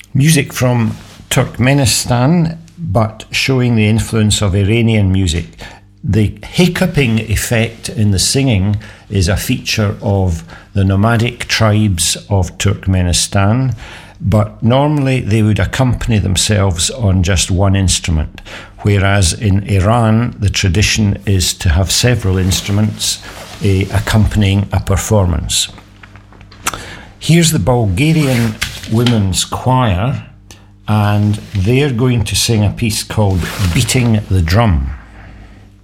Music from Turkmenistan, but showing the influence of Iranian music. The hiccuping effect in the singing is a feature of the nomadic tribes of Turkmenistan, but normally they would accompany themselves on just one instrument, whereas in Iran the tradition is to have several instruments accompanying a performance. Here's the Bulgarian Women's Choir, and they're going to sing a piece called Beating the Drum.